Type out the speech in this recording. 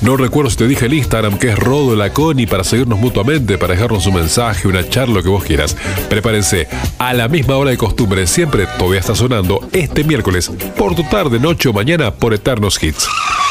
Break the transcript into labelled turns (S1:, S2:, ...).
S1: No recuerdo si te dije el Instagram, que es Rodo la Coni, para seguirnos mutuamente, para dejarnos un mensaje, una charla, lo que vos quieras. Prepárense, a la misma hora de costumbre, siempre todavía está sonando este miércoles, por tu tarde, noche o mañana, por Eternos Hits.